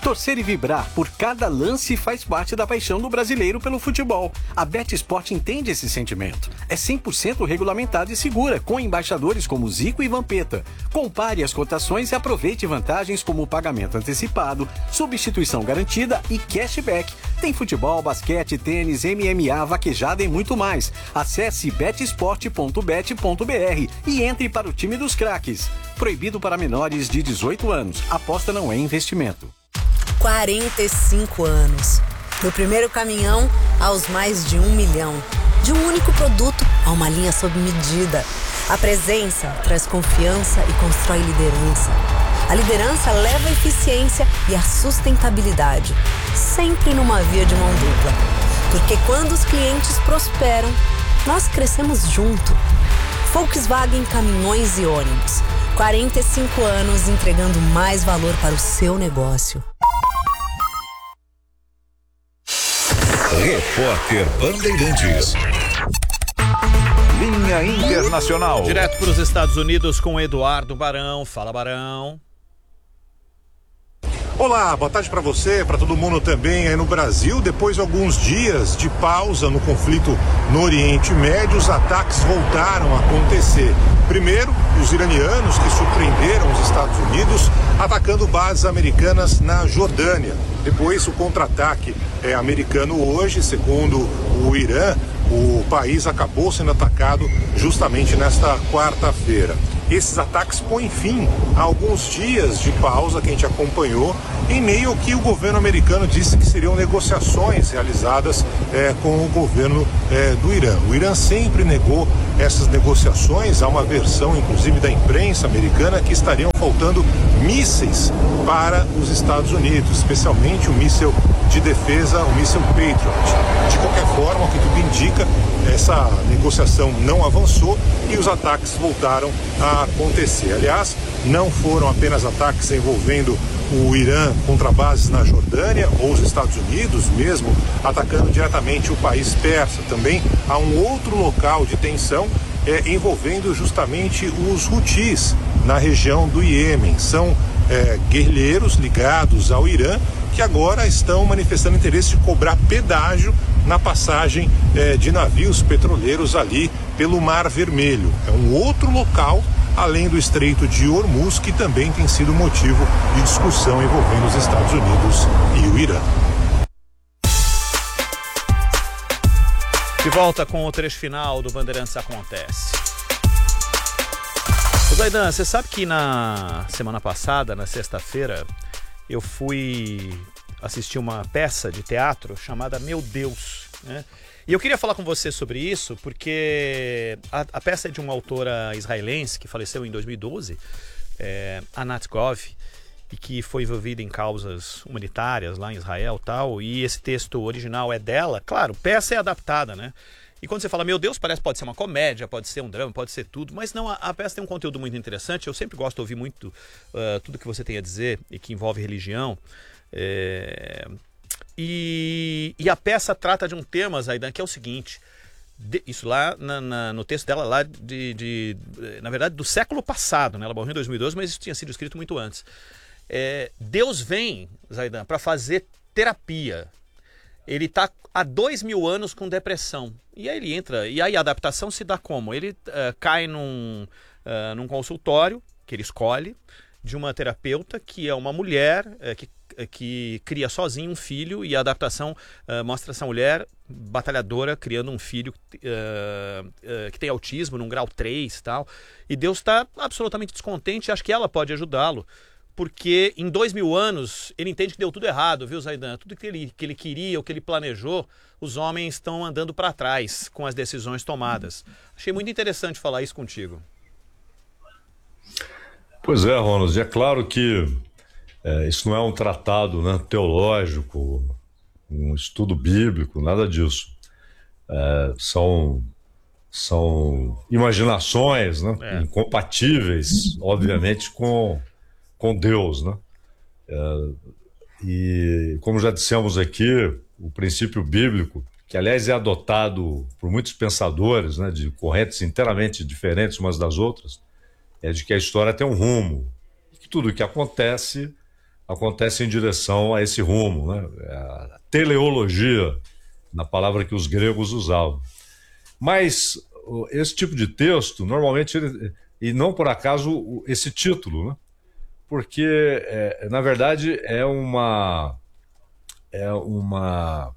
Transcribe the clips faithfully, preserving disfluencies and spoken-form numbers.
Torcer e vibrar por cada lance faz parte da paixão do brasileiro pelo futebol. A BetSport entende esse sentimento. É cem por cento regulamentada e segura, com embaixadores como Zico e Vampeta. Compare as cotações e aproveite vantagens como pagamento antecipado, substituição garantida e cashback. Tem futebol, basquete, tênis, M M A, vaquejada e muito mais. Acesse betsport ponto bet ponto br e entre para o time dos craques. Proibido para menores de dezoito anos. Aposta não é investimento. quarenta e cinco anos. Do primeiro caminhão aos mais de um milhão. De um único produto a uma linha sob medida. A presença traz confiança e constrói liderança. A liderança leva a eficiência e a sustentabilidade. Sempre numa via de mão dupla. Porque quando os clientes prosperam, nós crescemos junto. Volkswagen Caminhões e Ônibus. quarenta e cinco anos entregando mais valor para o seu negócio. Repórter Bandeirantes. Linha Internacional. Direto para os Estados Unidos com Eduardo Barão. Fala, Barão. Olá, boa tarde para você, para todo mundo também aí no Brasil. Depois de alguns dias de pausa no conflito no Oriente Médio, os ataques voltaram a acontecer. Primeiro, os iranianos que surpreenderam os Estados Unidos atacando bases americanas na Jordânia. Depois, o contra-ataque é, americano hoje, segundo o Irã, o país acabou sendo atacado justamente nesta quarta-feira. Esses ataques põem fim a alguns dias de pausa que a gente acompanhou, em meio ao que o governo americano disse que seriam negociações realizadas é, com o governo é, do Irã. O Irã sempre negou essas negociações. Há uma versão, inclusive, da imprensa americana que estariam faltando mísseis para os Estados Unidos, especialmente o míssil de defesa, o míssil Patriot. De qualquer forma, o que tudo indica, essa negociação não avançou e os ataques voltaram a acontecer. Aliás, não foram apenas ataques envolvendo o Irã contra bases na Jordânia ou os Estados Unidos mesmo atacando diretamente o país persa. Também há um outro local de tensão é, envolvendo justamente os Houthis na região do Iêmen. São é, guerrilheiros ligados ao Irã que agora estão manifestando interesse de cobrar pedágio na passagem eh, de navios petroleiros ali pelo Mar Vermelho. É um outro local, além do Estreito de Hormuz, que também tem sido motivo de discussão envolvendo os Estados Unidos e o Irã. De volta com o trecho final do Bandeirantes Acontece. Ô Zaidan, você sabe que na semana passada, na sexta-feira, eu fui assistir uma peça de teatro chamada Meu Deus, né? E eu queria falar com você sobre isso porque a, a peça é de uma autora israelense que faleceu em dois mil e doze, é, Anat Gov, e que foi envolvida em causas humanitárias lá em Israel e tal, e esse texto original é dela. Claro, peça é adaptada, né? E quando você fala Meu Deus, parece que pode ser uma comédia, pode ser um drama, pode ser tudo, mas não, a, a peça tem um conteúdo muito interessante. Eu sempre gosto de ouvir muito uh, tudo que você tem a dizer e que envolve religião. É... E, e a peça trata de um tema, Zaidan, que é o seguinte, de, isso lá na, na, no texto dela lá de, de, na verdade, do século passado, né? Ela morreu em dois mil e doze, mas isso tinha sido escrito muito antes. É, Deus vem, Zaidan, para fazer terapia. Ele está há dois mil anos com depressão. E aí ele entra, e aí a adaptação se dá como? Ele uh, cai num, uh, num consultório que ele escolhe, de uma terapeuta que é uma mulher uh, que, uh, que cria sozinha um filho, e a adaptação uh, mostra essa mulher batalhadora criando um filho uh, uh, que tem autismo num grau três e tal. E Deus está absolutamente descontente e acha que ela pode ajudá-lo. Porque em dois mil anos ele entende que deu tudo errado, viu, Zaidan? Tudo que ele, que ele queria, o que ele planejou, os homens estão andando para trás com as decisões tomadas. Achei muito interessante falar isso contigo. Pois é, Ronald, é claro que é, isso não é um tratado, né, teológico, um estudo bíblico, nada disso. É, são, são imaginações, né, é. incompatíveis, obviamente, com... com Deus, né? É, e como já dissemos aqui, o princípio bíblico, que aliás é adotado por muitos pensadores, né, de correntes inteiramente diferentes umas das outras, é de que a história tem um rumo, que tudo o que acontece acontece em direção a esse rumo, né? A teleologia, na palavra que os gregos usavam. Mas esse tipo de texto, normalmente, ele, e não por acaso esse título, né? Porque, é, na verdade, é uma, é uma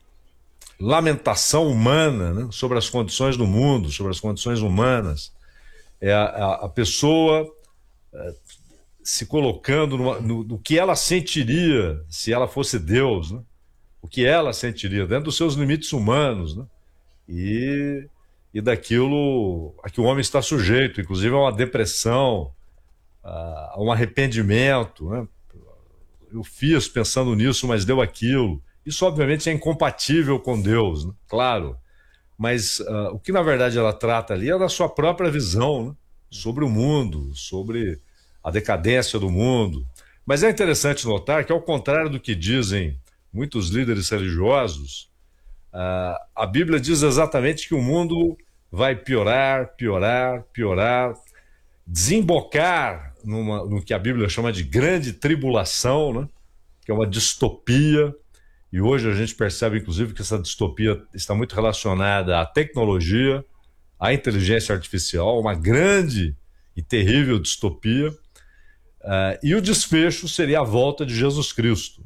lamentação humana, né? Sobre as condições do mundo, sobre as condições humanas. É a, a, a pessoa é, se colocando numa, no, no que ela sentiria se ela fosse Deus, né? O que ela sentiria dentro dos seus limites humanos, né? E, e daquilo a que o homem está sujeito, inclusive a uma depressão, a um arrependimento, né? Eu fiz pensando nisso, mas deu aquilo. Isso, obviamente, é incompatível com Deus, né? Claro. Mas uh, o que, na verdade, ela trata ali é da sua própria visão, né? Sobre o mundo, sobre a decadência do mundo. Mas é interessante notar que, ao contrário do que dizem muitos líderes religiosos, uh, a Bíblia diz exatamente que o mundo vai piorar, piorar, piorar, desembocar numa, no que a Bíblia chama de grande tribulação, né? Que é uma distopia, e hoje a gente percebe, inclusive, que essa distopia está muito relacionada à tecnologia, à inteligência artificial, uma grande e terrível distopia, uh, e o desfecho seria a volta de Jesus Cristo.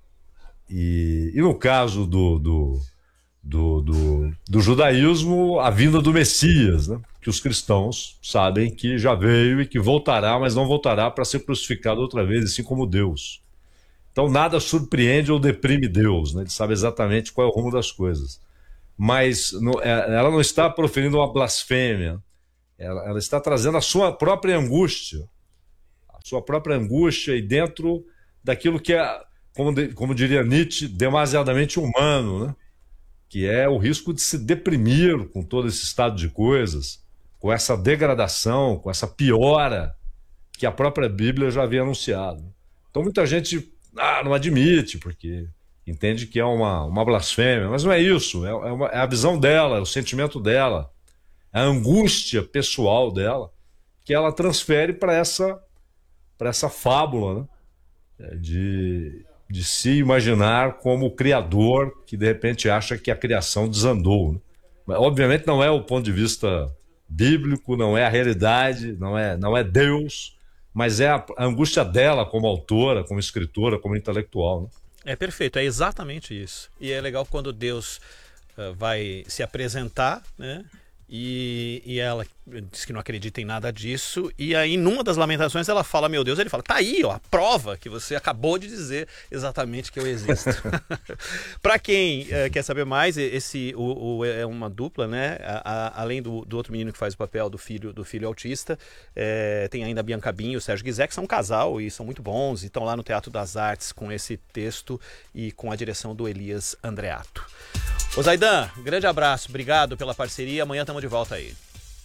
E, e no caso do, do, do, do, do judaísmo, a vinda do Messias, né? Que os cristãos sabem que já veio e que voltará, mas não voltará para ser crucificado outra vez, assim como Deus. Então nada surpreende ou deprime Deus, né? Ele sabe exatamente qual é o rumo das coisas. Mas no, ela não está proferindo uma blasfêmia, ela, ela está trazendo a sua própria angústia, a sua própria angústia e dentro daquilo que é, como, de, como diria Nietzsche, demasiadamente humano, né? Que é o risco de se deprimir com todo esse estado de coisas, com essa degradação, com essa piora que a própria Bíblia já havia anunciado. Então muita gente ah, não admite, porque entende que é uma, uma blasfêmia, mas não é isso, é, é, uma, é a visão dela, é o sentimento dela, é a angústia pessoal dela, que ela transfere para essa, para essa fábula, né? de, de se imaginar como o criador que de repente acha que a criação desandou, né? Mas, obviamente não é o ponto de vista bíblico, não é a realidade, não é, não é Deus, mas é a angústia dela como autora, como escritora, como intelectual, né? É perfeito, é exatamente isso. E é legal quando Deus uh, vai se apresentar, né? E, e ela diz que não acredita em nada disso. E aí, numa das lamentações, ela fala, meu Deus, ele fala, tá aí, ó, a prova que você acabou de dizer exatamente que eu existo. Para quem uh, quer saber mais, esse o, o, é uma dupla, né? A, a, além do, do outro menino que faz o papel do filho, do filho autista, é, tem ainda a Bianca Bin e o Sérgio Guizé, que são um casal e são muito bons, e estão lá no Teatro das Artes com esse texto e com a direção do Elias Andreato. Ô Zaidan, grande abraço, obrigado pela parceria, amanhã estamos de volta aí.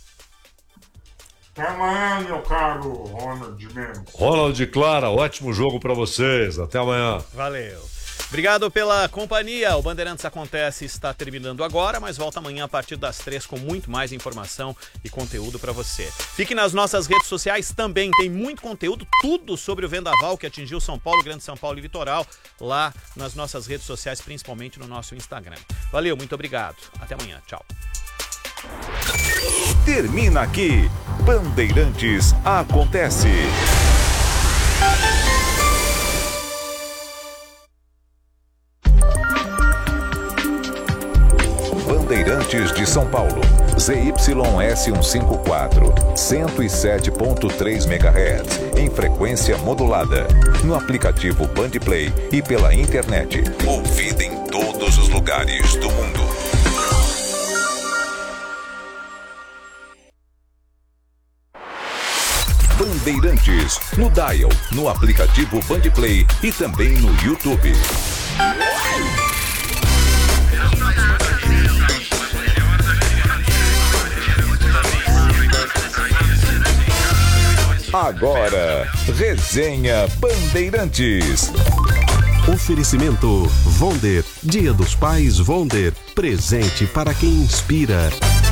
Até amanhã, meu caro Ronald Mendes. Ronald e Clara, ótimo jogo para vocês, até amanhã. Valeu. Obrigado pela companhia, o Bandeirantes Acontece está terminando agora, mas volta amanhã a partir das três com muito mais informação e conteúdo para você. Fique nas nossas redes sociais também, tem muito conteúdo, tudo sobre o vendaval que atingiu São Paulo, Grande São Paulo e Litoral, lá nas nossas redes sociais, principalmente no nosso Instagram. Valeu, muito obrigado, até amanhã, tchau. Termina aqui, Bandeirantes Acontece. Bandeirantes de São Paulo, Z Y S cento e cinquenta e quatro, cento e sete ponto três megahertz, em frequência modulada, no aplicativo Bandplay e pela internet. Ouvida em todos os lugares do mundo. Bandeirantes, no Dial, no aplicativo Bandplay e também no YouTube. Agora, Resenha Bandeirantes. Oferecimento Vonder, Dia dos Pais Vonder, presente para quem inspira.